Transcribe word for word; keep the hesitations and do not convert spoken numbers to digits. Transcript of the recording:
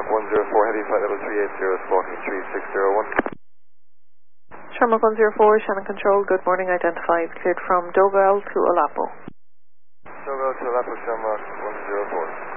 one zero four, heavy flight level three eight zero, squawking three six zero one. Shamrock one zero four, Shannon Control, good morning, identified, cleared from Dogal to Olapo. Dogal to Olapo, Shamrock one zero four.